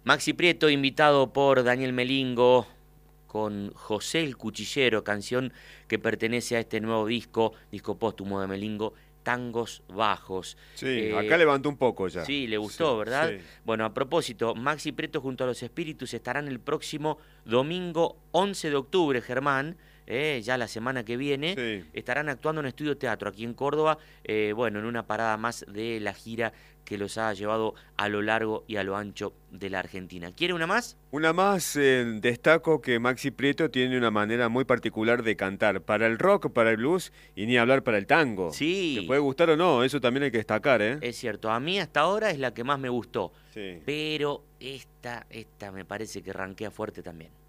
Maxi Prieto, invitado por Daniel Melingo, con José el Cuchillero, canción que pertenece a este nuevo disco póstumo de Melingo, Tangos Bajos. Sí, acá levantó un poco ya. Sí, le gustó, Sí, ¿verdad? sí. Bueno, a propósito, Maxi Prieto junto a Los Espíritus estarán el próximo domingo 11 de octubre, Germán, ya la semana que viene, Sí. estarán actuando en Estudio Teatro aquí en Córdoba, bueno, en una parada más de la gira que los ha llevado a lo largo y a lo ancho de la Argentina. ¿Quiere una más? Una más, destaco que Maxi Prieto tiene una manera muy particular de cantar, para el rock, para el blues y ni hablar para el tango. Te Sí, puede gustar o no, eso también hay que destacar, ¿eh? es cierto, a mí hasta ahora es la que más me gustó, Sí. pero esta me parece que rankea fuerte también.